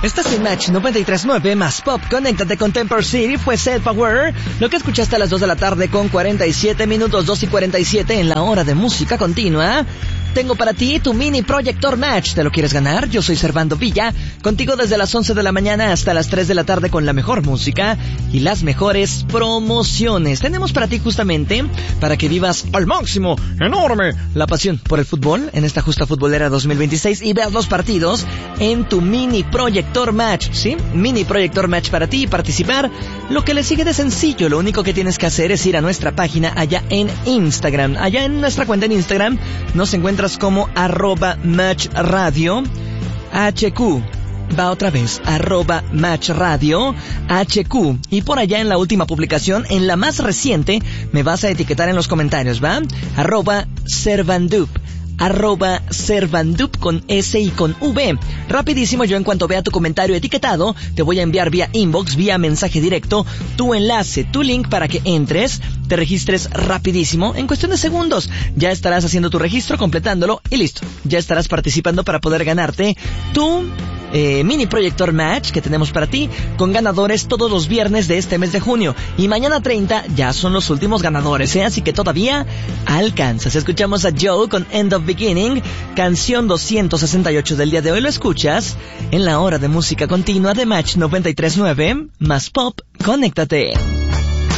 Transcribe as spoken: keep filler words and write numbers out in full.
Estás en Match noventa y tres punto nueve más Pop. Conéctate con Temper City. Fue Set Power. Lo que escuchaste a las dos de la tarde con cuarenta y siete minutos, dos y cuarenta y siete en la hora de música continua. Tengo para ti tu mini proyector Match. ¿Te lo quieres ganar? Yo soy Servando Villa, contigo desde las once de la mañana hasta las tres de la tarde con la mejor música y las mejores promociones. Tenemos para ti justamente para que vivas al máximo, enorme, la pasión por el fútbol en esta justa futbolera dos mil veintiséis y veas los partidos en tu mini proyector Match, ¿sí? Mini proyector Match para ti y participar. Lo que le sigue de sencillo, lo único que tienes que hacer es ir a nuestra página allá en Instagram. Allá en nuestra cuenta en Instagram nos encuentras como arroba Match Radio H Q. Va otra vez, arroba Match Radio H Q. Y por allá en la última publicación, en la más reciente, me vas a etiquetar en los comentarios, ¿va? Arroba Servandup. Arroba Servandup con S y con V. Rapidísimo, yo en cuanto vea tu comentario etiquetado, te voy a enviar vía inbox, vía mensaje directo, tu enlace, tu link para que entres, te registres rapidísimo, en cuestión de segundos. Ya estarás haciendo tu registro, completándolo y listo. Ya estarás participando para poder ganarte tu Eh, mini proyector Match que tenemos para ti, con ganadores todos los viernes de este mes de junio. Y mañana treinta ya son los últimos ganadores, ¿eh? Así que todavía alcanzas. Escuchamos a Joe con End of Beginning, canción doscientos sesenta y ocho del día de hoy. Lo escuchas en la hora de música continua de Match noventa y tres punto nueve más Pop. Conéctate.